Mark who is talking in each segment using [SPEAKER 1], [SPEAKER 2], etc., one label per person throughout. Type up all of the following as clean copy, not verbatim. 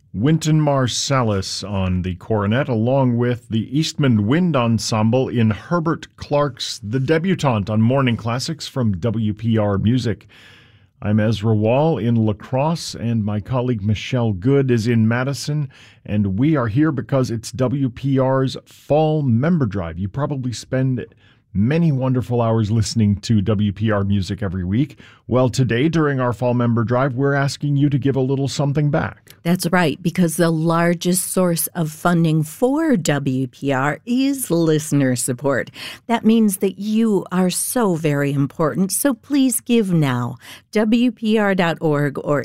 [SPEAKER 1] Wynton Marsalis on the cornet, along with the Eastman Wind Ensemble in Herbert Clark's The Debutante on Morning Classics from WPR Music. I'm Ezra Wall in La Crosse, and my colleague Michelle Good is in Madison, and we are here because it's WPR's Fall Member Drive. You probably spend many wonderful hours listening to WPR music every week. Well, today, during our Fall Member Drive, we're asking you to give a little something back.
[SPEAKER 2] That's right, because the largest source of funding for WPR is listener support. That means that you are so very important, so please give now. WPR.org or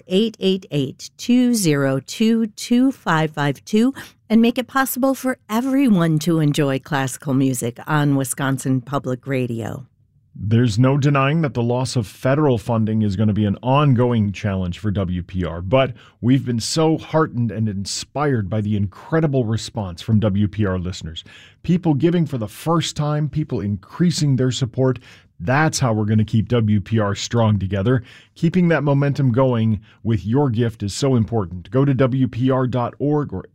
[SPEAKER 2] 888-202-2552 and make it possible for everyone to enjoy classical music on Wisconsin Public Radio.
[SPEAKER 1] There's no denying that the loss of federal funding is going to be an ongoing challenge for WPR, but we've been so heartened and inspired by the incredible response from WPR listeners. People giving for the first time, people increasing their support. That's how we're going to keep WPR strong together. Keeping that momentum going with your gift is so important. Go to WPR.org or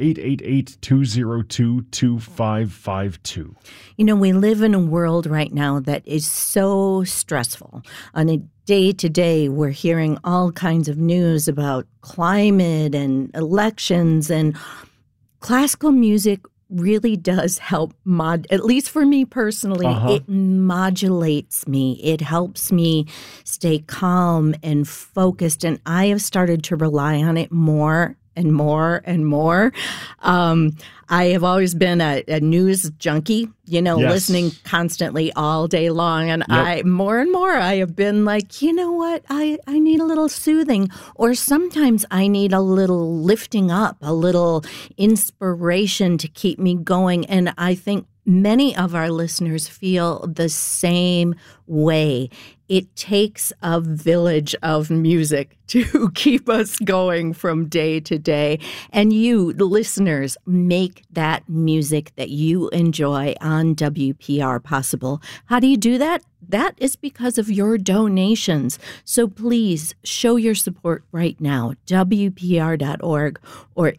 [SPEAKER 1] 888-202-2552.
[SPEAKER 2] You know, we live in a world right now that is so stressful. On a day-to-day, we're hearing all kinds of news about climate and elections, and classical music really does help at least for me personally, it modulates me. It helps me stay calm and focused, and I have started to rely on it more and more and more. I have always been a news junkie, listening constantly all day long. And more and more, I have been like, you know what, I need a little soothing. Or sometimes I need a little lifting up, a little inspiration to keep me going. And I think many of our listeners feel the same way. It takes a village of music to keep us going from day to day. And you, the listeners, make that music that you enjoy on WPR possible. How do you do that? That is because of your donations. So please show your support right now. WPR.org or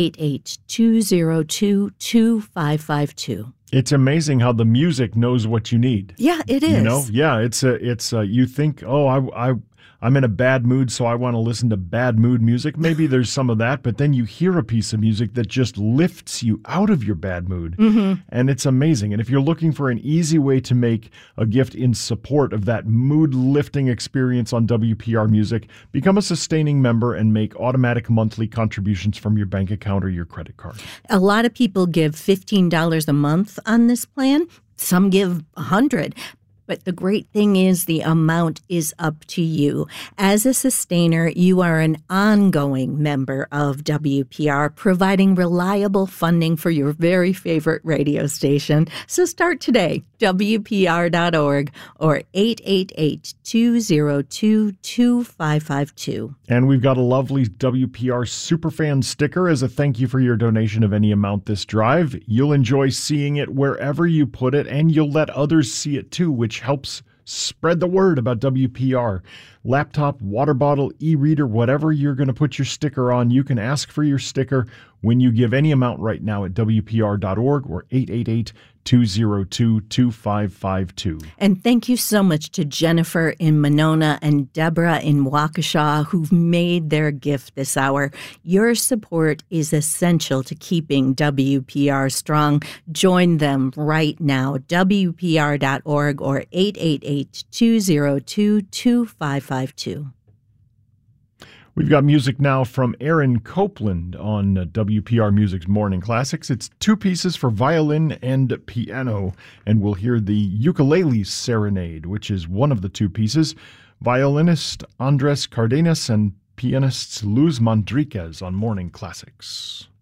[SPEAKER 2] 888-202-2552.
[SPEAKER 1] It's amazing how the music knows what you need.
[SPEAKER 2] Yeah, it is.
[SPEAKER 1] It's you think, I'm in a bad mood, so I want to listen to bad mood music. Maybe there's some of that, but then you hear a piece of music that just lifts you out of your bad mood. And it's amazing. And if you're looking for an easy way to make a gift in support of that mood-lifting experience on WPR music, become a sustaining member and make automatic monthly contributions from your bank account or your credit card.
[SPEAKER 2] A lot of people give $15 a month on this plan. Some give $100. But the great thing is the amount is up to you. As a sustainer, you are an ongoing member of WPR, providing reliable funding for your very favorite radio station. So start today, WPR.org or 888-202-2552.
[SPEAKER 1] And we've got a lovely WPR Superfan sticker as a thank you for your donation of any amount this drive. You'll enjoy seeing it wherever you put it, and you'll let others see it too, which helps spread the word about WPR. Laptop, water bottle, e-reader, whatever you're going to put your sticker on, you can ask for your sticker when you give any amount right now at WPR.org or 888-202-2552.
[SPEAKER 2] And thank you so much to Jennifer in Monona and Deborah in Waukesha who've made their gift this hour. Your support is essential to keeping WPR strong. Join them right now, WPR.org or 888-202-2552.
[SPEAKER 1] We've got music now from Aaron Copland on WPR Music's Morning Classics. It's two pieces for violin and piano, and we'll hear the Ukulele Serenade, which is one of the two pieces. Violinist Andres Cardenas and pianists Luz Mandriquez on Morning Classics.